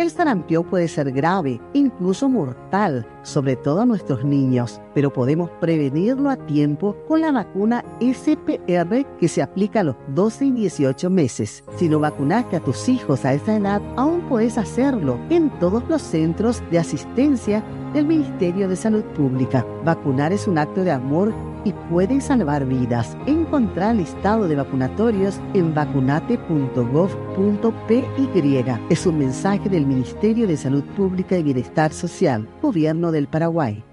El sarampión puede ser grave, incluso mortal, sobre todo a nuestros niños, pero podemos prevenirlo a tiempo con la vacuna SPR que se aplica a los 12 y 18 meses. Si no vacunaste a tus hijos a esa edad, aún puedes hacerlo en todos los centros de asistencia del Ministerio de Salud Pública. Vacunar es un acto de amor y puede salvar vidas. Encontrar el listado de vacunatorios en vacunate.gov.py. Es un mensaje del Ministerio de Salud Pública y Bienestar Social, Gobierno del Paraguay.